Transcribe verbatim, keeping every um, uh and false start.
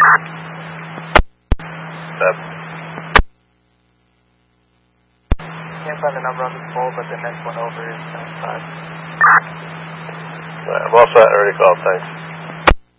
Step. Can't find the number on this pole, but the next one over is nine five. Alright, I'm all set. I already called. Thanks.